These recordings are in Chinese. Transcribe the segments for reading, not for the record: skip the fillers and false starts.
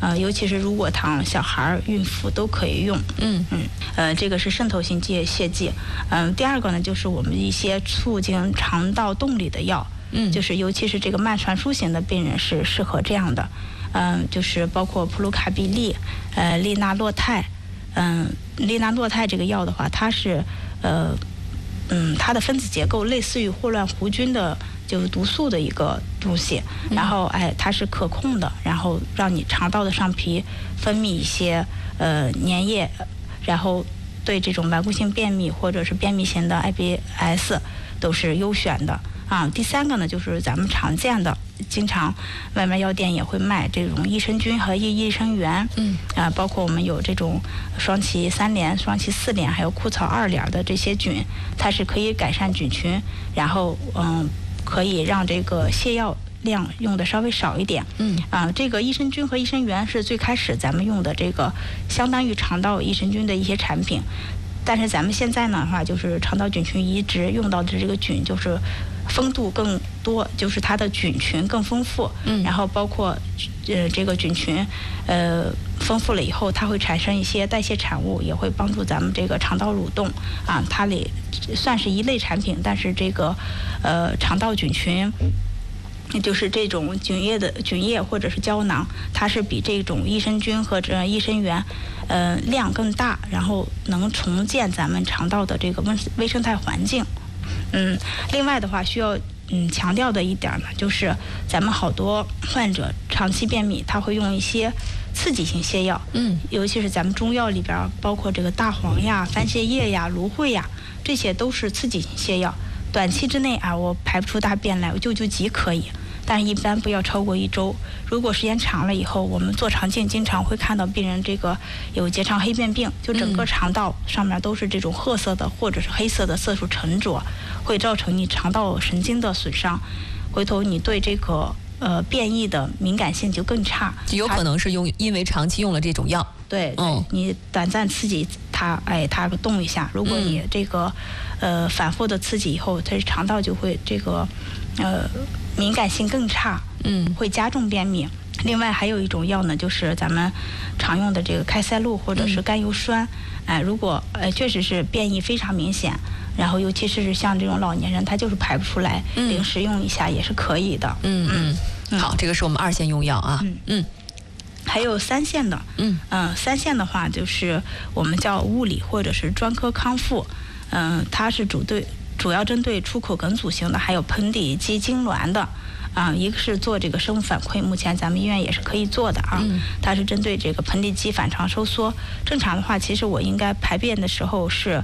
尤其是乳果糖、小孩、孕妇都可以用。这个是渗透性泻剂。第二个呢，就是我们一些促进肠道动力的药。就是尤其是这个慢传输型的病人是适合这样的。就是包括普鲁卡比利、利纳洛泰。利纳洛泰这个药的话，它是它的分子结构类似于霍乱弧菌的就是毒素的一个东西，然后它是可控的，然后让你肠道的上皮分泌一些粘液，然后对这种顽固性便秘或者是便秘型的 IBS 都是优选的。第三个呢，就是咱们常见的，经常外面药店也会卖这种益生菌和益生元。包括我们有这种双歧3联、双歧4联，还有枯草2联的这些菌，它是可以改善菌群，然后可以让这个泻药量用的稍微少一点。这个益生菌和益生元是最开始咱们用的这个相当于肠道益生菌的一些产品，但是咱们现在呢的话，就是肠道菌群移植用到的这个菌就是丰度更多，就是它的菌群更丰富。然后包括这个菌群丰富了以后，它会产生一些代谢产物，也会帮助咱们这个肠道蠕动。它里算是一类产品，但是这个肠道菌群，就是这种菌液或者是胶囊，它是比这种益生菌和益生元量更大，然后能重建咱们肠道的这个微生态环境。另外的话需要强调的一点呢，就是咱们好多患者长期便秘，他会用一些刺激性泻药。尤其是咱们中药里边包括这个大黄呀、番泻叶呀、芦荟呀，这些都是刺激性泻药。短期之内我排不出大便来，我救急可以，但是一般不要超过1周。如果时间长了以后，我们做肠镜经常会看到病人这个有结肠黑变病，就整个肠道上面都是这种褐色的或者是黑色的色素沉着，会造成你肠道神经的损伤，回头你对这个变异的敏感性就更差。 有可能是因为长期用了这种药。 对，你短暂刺激它动一下，如果你这个反复的刺激以后，它肠道就会这个敏感性更差，会加重便秘。另外还有一种药呢，就是咱们常用的这个开塞露或者是甘油酸。如果确实是便意非常明显，然后尤其是像这种老年人，他就是排不出来，临时用一下也是可以的。 好，这个是我们2线用药啊。 还有3线的。3线的话就是我们叫物理或者是专科康复。它是主要针对出口梗阻型的，还有盆底肌痉挛的。一个是做这个生物反馈，目前咱们医院也是可以做的它是针对这个盆底肌反常收缩。正常的话，其实我应该排便的时候是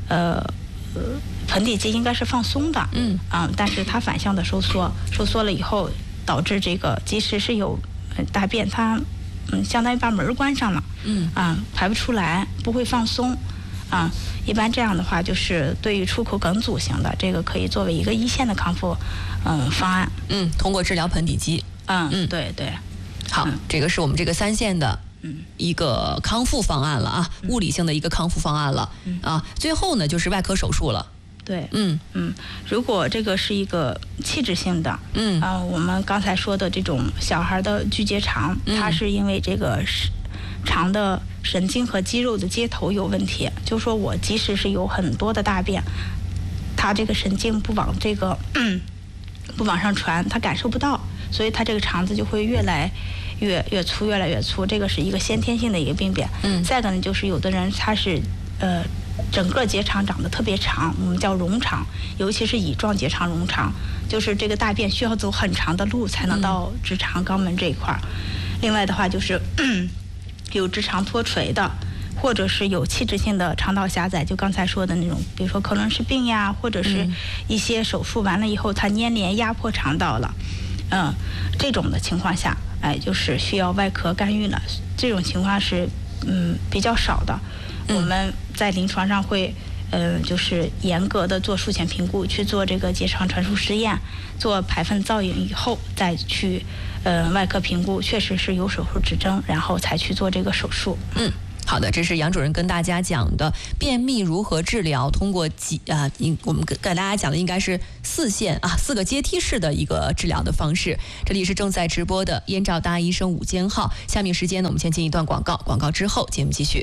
盆底肌应该是放松的。但是它反向的收缩了以后，导致这个即使是有大便，它相当于把门关上了。排不出来，不会放松。一般这样的话，就是对于出口梗阻型的，这个可以作为一个1线的康复方案。 通过治疗盆底肌。 对对。 好，这个是我们这个3线的一个康复方案了啊，物理性的一个康复方案了最后呢，就是外科手术了。 对。如果这个是一个器质性的，我们刚才说的这种小孩的巨结肠，它是因为这个肠的神经和肌肉的接头有问题，就说我即使是有很多的大便，它这个神经不往上传，它感受不到，所以它这个肠子就会越来越粗，这个是一个先天性的一个病变。再一个呢，就是有的人他是整个结肠长得特别长，我们叫溶肠，尤其是乙状结肠溶肠，就是这个大便需要走很长的路才能到直肠肛门这一块。另外的话就是有直肠脱垂的，或者是有器质性的肠道狭窄，就刚才说的那种，比如说可能是病呀，或者是一些手术完了以后它粘连压迫肠道了，这种的情况下，就是需要外科干预了。这种情况是比较少的。我们在临床上会就是严格的做术前评估，去做这个结肠传输实验，做排粪造影以后再去外科评估，确实是有手术指征，然后才去做这个手术。 好的，这是杨主任跟大家讲的便秘如何治疗，通过我们给大家讲的应该是4个阶梯式的一个治疗的方式。这里是正在直播的燕赵大医生午间号，下面时间呢，我们先进一段广告，广告之后节目继续。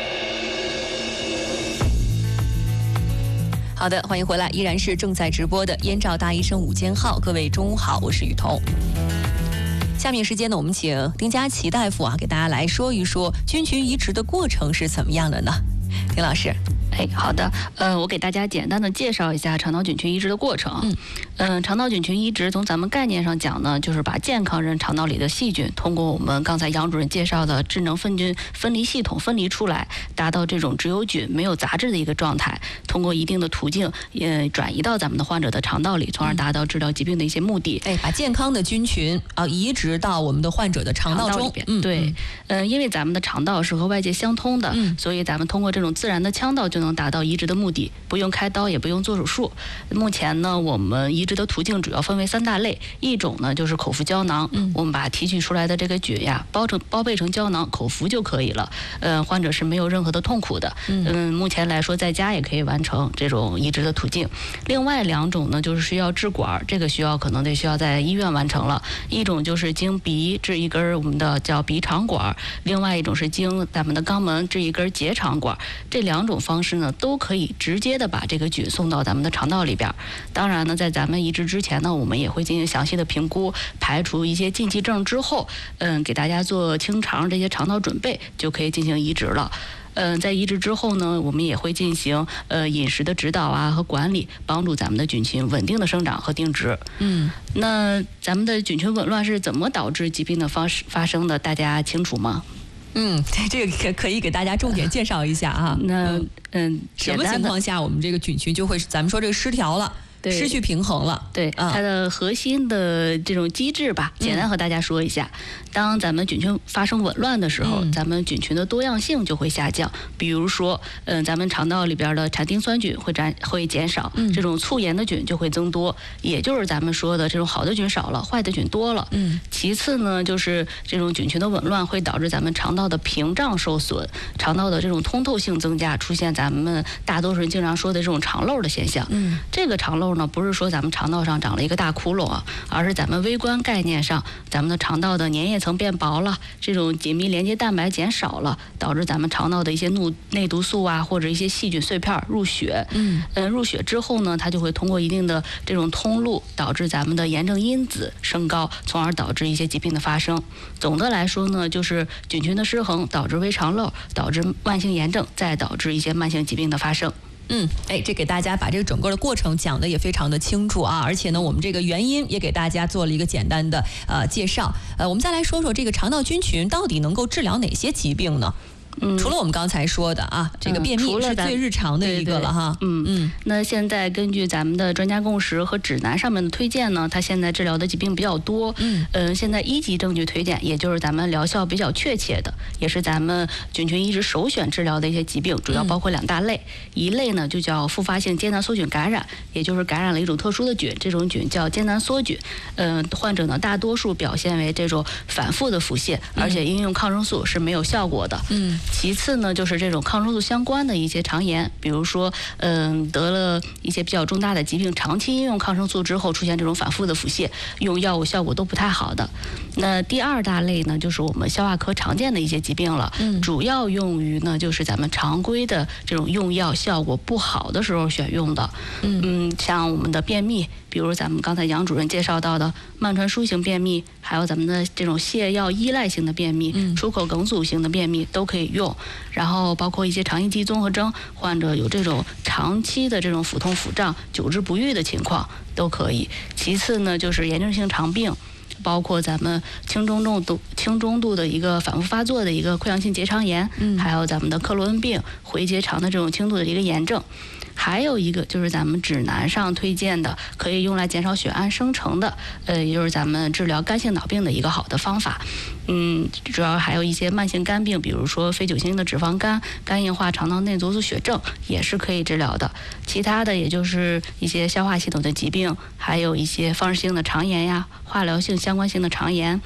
好的，欢迎回来，依然是正在直播的燕赵大医生午间号，各位中午好，我是雨桐。下面时间呢，我们请丁佳琪大夫给大家来说一说菌群移植的过程是怎么样的呢？丁老师。 好的，我给大家简单的介绍一下肠道菌群移植的过程。肠道菌群移植从咱们概念上讲呢，就是把健康人肠道里的细菌通过我们刚才杨主任介绍的智能分菌分离系统分离出来，达到这种只有菌没有杂质的一个状态，通过一定的途径转移到咱们的患者的肠道里，从而达到治疗疾病的一些目的。 把健康的菌群移植到我们的患者的肠道中。 对，因为咱们的肠道是和外界相通的，所以咱们通过这种自然的腔道就能达到移植的目的，不用开刀，也不用做手术。目前呢，我们移植的途径主要分为3大类，一种呢就是口服胶囊，我们把提取出来的这个菌包备成胶囊，口服就可以了。患者是没有任何的痛苦的。目前来说，在家也可以完成这种移植的途径。另外2种呢，就是需要置管，这个可能需要在医院完成了。一种就是经鼻置一根我们的叫鼻肠管，另外一种是经咱们的肛门置一根结肠管。这2种方式呢，都可以直接的把这个菌送到咱们的肠道里边。当然呢，在咱们移植之前呢，我们也会进行详细的评估，排除一些禁忌症之后，给大家做清肠这些肠道准备，就可以进行移植了。在移植之后呢，我们也会进行饮食的指导和管理，帮助咱们的菌群稳定的生长和定植。那咱们的菌群紊乱是怎么导致疾病的发生的？大家清楚吗？ 这个可以给大家重点介绍一下什么情况下我们这个菌群就会咱们说这个失调了？失去平衡了。 对，它的核心的这种机制吧，简单和大家说一下。当咱们菌群发生紊乱的时候，咱们菌群的多样性就会下降。比如说，咱们肠道里边的产丁酸菌会减少，这种促盐的菌就会增多，也就是咱们说的这种好的菌少了，坏的菌多了。其次呢，就是这种菌群的紊乱会导致咱们肠道的屏障受损，肠道的这种通透性增加，出现咱们大多数人经常说的这种肠漏的现象。这个肠漏呢，不是说咱们肠道上长了一个大窟窿而是咱们微观概念上，咱们的肠道的粘液层变薄了，这种紧密连接蛋白减少了，导致咱们肠道的一些内毒素或者一些细菌碎片入血。入血之后呢，它就会通过一定的这种通路，导致咱们的炎症因子升高，从而导致一些疾病的发生。总的来说呢，就是菌群的失衡导致微肠漏，导致慢性炎症，再导致一些慢性疾病的发生。 这给大家把这个整个的过程讲的也非常的清楚而且呢，我们这个原因也给大家做了一个简单的介绍。我们再来说说这个肠道菌群到底能够治疗哪些疾病呢？除了我们刚才说的这个便秘是最日常的一个了那现在根据咱们的专家共识和指南上面的推荐呢，它现在治疗的疾病比较多。现在1级证据推荐，也就是咱们疗效比较确切的，也是咱们菌群移植首选治疗的一些疾病，主要包括2大类。一类呢就叫复发性艰难梭菌感染，也就是感染了一种特殊的菌，这种菌叫艰难梭菌。患者呢大多数表现为这种反复的腹泻，而且应用抗生素是没有效果的。其次呢，就是这种抗生素相关的一些肠炎，比如说，得了一些比较重大的疾病，长期应用抗生素之后出现这种反复的腹泻，用药物效果都不太好的。那第2大类呢，就是我们消化科常见的一些疾病了，主要用于呢就是咱们常规的这种用药效果不好的时候选用的。像我们的便秘，比如咱们刚才杨主任介绍到的慢传输型便秘，还有咱们的这种泻药依赖型的便秘，出口梗阻型的便秘都可以用。然后包括一些肠易激综合征患者有这种长期的这种腹痛腹胀久治不愈的情况都可以。其次呢，就是炎症性肠病，包括咱们轻中度的一个反复发作的一个溃疡性结肠炎，还有咱们的克罗恩病、回结肠的这种轻度的一个炎症。还有一个就是咱们指南上推荐的，可以用来减少血氨生成的，也就是咱们治疗肝性脑病的一个好的方法。主要还有一些慢性肝病，比如说非酒精性的脂肪肝、肝硬化、肠道内毒素血症也是可以治疗的。其他的也就是一些消化系统的疾病，还有一些放射性的肠炎化疗性相关性的肠炎。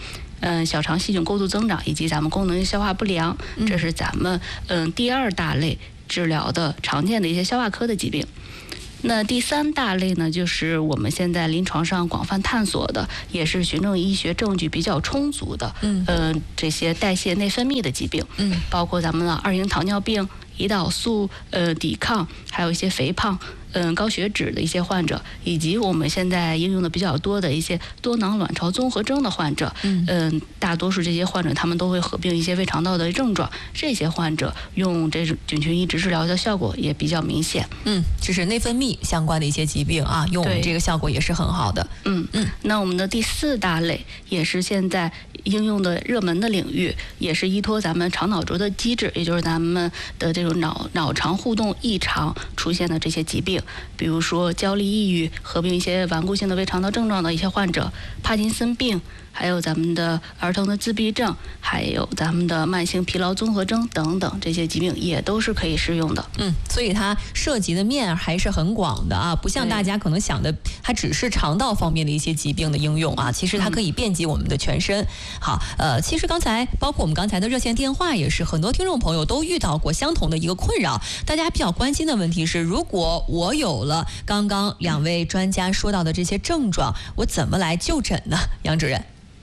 小肠细菌过度增长以及咱们功能性消化不良，这是咱们第2大类治疗的常见的一些消化科的疾病。那第3大类呢，就是我们现在临床上广泛探索的，也是循证医学证据比较充足的，这些代谢内分泌的疾病，包括咱们的2型糖尿病、胰岛素抵抗，还有一些肥胖。高血脂的一些患者，以及我们现在应用的比较多的一些多囊卵巢综合征的患者，大多数这些患者他们都会合并一些胃肠道的症状，这些患者用这种菌群抑制治疗的效果也比较明显。 就是内分泌相关的一些疾病啊，用我们这个效果也是很好的。 那我们的第4大类也是现在应用的热门的领域，也是依托咱们肠脑轴的机制，也就是咱们的这种脑肠互动异常出现的这些疾病。比如说焦虑、抑郁合并一些顽固性的胃肠道症状的一些患者，帕金森病，还有咱们的儿童的自闭症，还有咱们的慢性疲劳综合征等等，这些疾病也都是可以适用的。 所以它涉及的面还是很广的啊，不像大家可能想的，它只是肠道方面的一些疾病的应用啊，其实它可以遍及我们的全身。好，其实刚才包括我们刚才的热线电话也是，很多听众朋友都遇到过相同的一个困扰。大家比较关心的问题是，如果我有了刚刚2位专家说到的这些症状，我怎么来就诊呢？杨主任。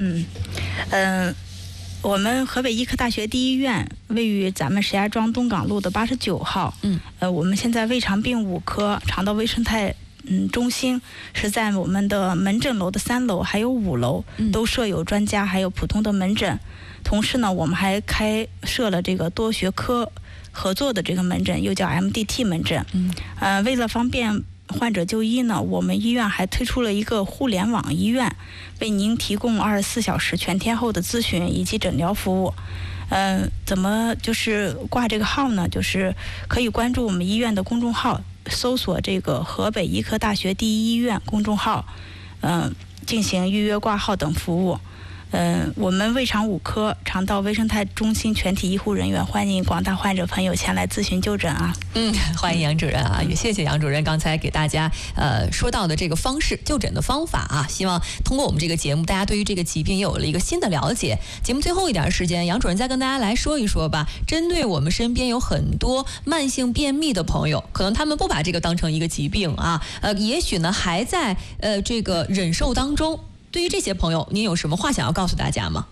我们河北医科大学第一医院位于咱们石家庄东港路的89号。我们现在胃肠病5科、肠道微生态中心是在我们的门诊楼的3楼还有5楼都设有专家，还有普通的门诊。同时呢，我们还开设了这个多学科合作的这个门诊，又叫 MDT 门诊。为了方便患者就医呢，我们医院还推出了一个互联网医院，为您提供24小时全天候的咨询以及诊疗服务。怎么就是挂这个号呢？就是可以关注我们医院的公众号，搜索这个河北医科大学第一医院公众号，进行预约挂号等服务。我们胃肠5科、肠道微生态中心全体医护人员欢迎广大患者朋友前来咨询就诊啊。 欢迎杨主任啊，也谢谢杨主任刚才给大家说到的这个方式，就诊的方法啊。希望通过我们这个节目，大家对于这个疾病也有了一个新的了解。节目最后一点时间，杨主任再跟大家来说一说吧。针对我们身边有很多慢性便秘的朋友，可能他们不把这个当成一个疾病啊，也许呢还在这个忍受当中。对于这些朋友，您有什么话想要告诉大家吗？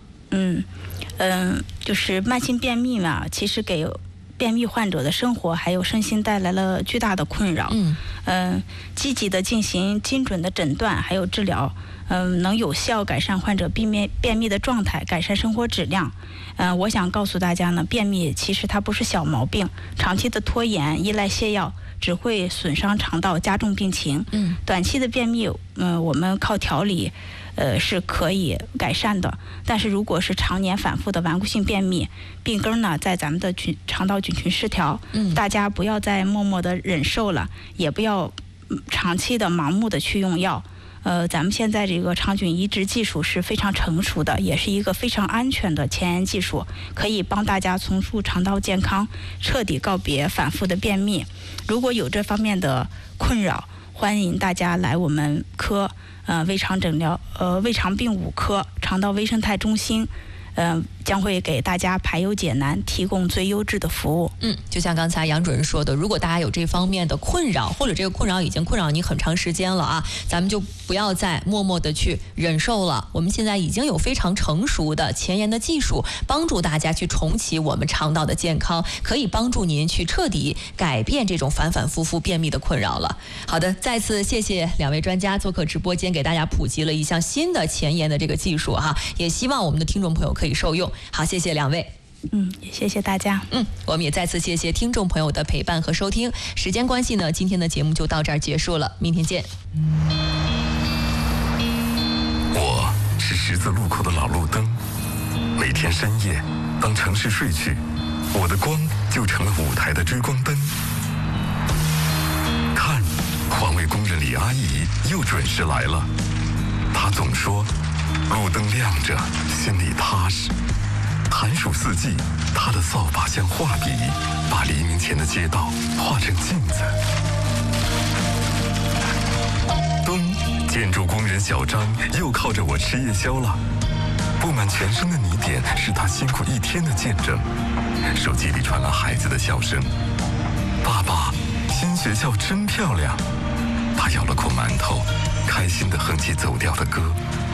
就是慢性便秘嘛，其实给便秘患者的生活还有身心带来了巨大的困扰。积极的进行精准的诊断还有治疗，能有效改善患者便秘的状态，改善生活质量。我想告诉大家呢，便秘其实它不是小毛病，长期的拖延、依赖泻药只会损伤肠道，加重病情。短期的便秘，我们靠调理是可以改善的，但是如果是常年反复的顽固性便秘，病根呢在咱们的肠道菌群失调。大家不要再默默的忍受了，也不要长期的盲目的去用药。咱们现在这个肠菌移植技术是非常成熟的，也是一个非常安全的前沿技术，可以帮大家重塑肠道健康，彻底告别反复的便秘。如果有这方面的困扰，欢迎大家来我们科胃肠诊疗胃肠病5科肠道微生态中心，将会给大家排忧解难，提供最优质的服务。 就像刚才杨主任说的，如果大家有这方面的困扰，或者这个困扰已经困扰你很长时间了啊，咱们就不要再默默的去忍受了。我们现在已经有非常成熟的前沿的技术，帮助大家去重启我们肠道的健康，可以帮助您去彻底改变这种反反复复便秘的困扰了。好的，再次谢谢2位专家做客直播间，给大家普及了一项新的前沿的这个技术哈，也希望我们的听众朋友可以受用。好，谢谢2位。 也谢谢大家。 我们也再次谢谢听众朋友的陪伴和收听。时间关系呢，今天的节目就到这儿结束了，明天见。 我是十字路口的老路灯，每天深夜，当城市睡去，我的光就成了舞台的追光灯。看，环卫工人李阿姨又准时来了。她总说，路灯亮着，心里踏实。寒暑四季，他的扫把像画笔，把黎明前的街道画成镜子。灯，建筑工人小张又靠着我吃夜宵了。 布满全身的泥点是他辛苦一天的见证。手机里传来孩子的笑声：“爸爸，新学校真漂亮。”他咬了口馒头，开心地哼起走调的歌。